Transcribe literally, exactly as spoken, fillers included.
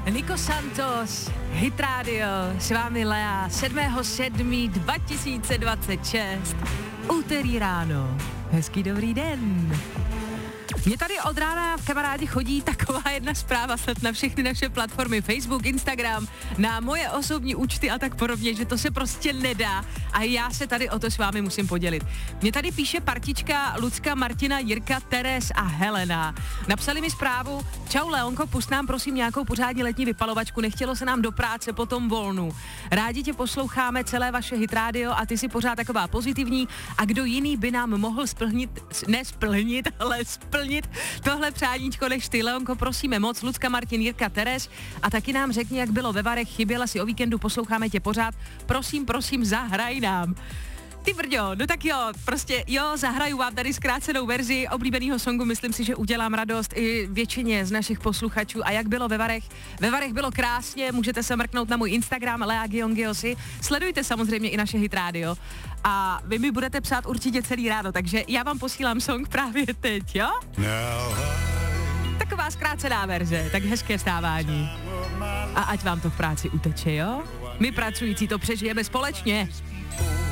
Nico Santos, Hit Radio, s vámi Lea, sedmého sedmého dva tisíce dvacet šest, úterý ráno. Hezký dobrý den. Mně tady od rána v kamarádi chodí taková jedna zpráva snad na všechny naše platformy, Facebook, Instagram, na moje osobní účty a tak podobně, že to se prostě nedá a já se tady o to s vámi musím podělit. Mně tady píše partička Lucka, Martina, Jirka, Teres a Helena. Napsali mi zprávu: čau Leonko, pust nám prosím nějakou pořádně letní vypalovačku, nechtělo se nám do práce po tom volnu. Rádi tě posloucháme, celé vaše Hit Radio a ty si pořád taková pozitivní a kdo jiný by nám mohl splnit, ne splnit, ale splnit tohle přáníčko než ty, Leonko, prosíme moc. Lucka, Martin, Jirka, Teres a taky nám řekni, jak bylo ve Varech, chyběla si o víkendu, posloucháme tě pořád, prosím, prosím, zahraj nám. Ty brďo, no tak jo, prostě jo, zahraju vám tady zkrácenou verzi oblíbeného songu, myslím si, že udělám radost i většině z našich posluchačů. A jak bylo ve Varech? Ve Varech bylo krásně, můžete se mrknout na můj Instagram Lea Giongyosy, sledujte samozřejmě i naše Hit Radio a vy mi budete psát určitě celý ráno, takže já vám posílám song právě teď, jo? Taková zkrácená verze, tak hezké vstávání. A ať vám to v práci uteče, jo? My pracující to přežijeme společně.